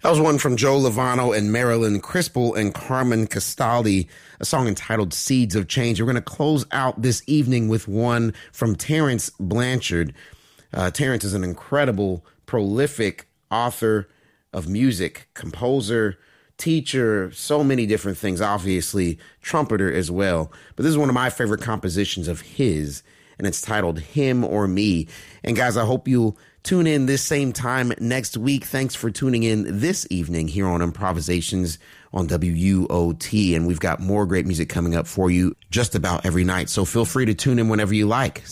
That was one from Joe Lovano and Marilyn Crispell and Carmen Castaldi, a song entitled Seeds of Change. We're going to close out this evening with one from Terrence Blanchard. Terrence is an incredible, prolific author of music, composer, teacher, so many different things, obviously trumpeter as well. But this is one of my favorite compositions of his, and it's titled Him or Me. And guys, I hope you'll tune in this same time next week. Thanks for tuning in this evening here on Improvisations on WUOT. And we've got more great music coming up for you just about every night. So feel free to tune in whenever you like.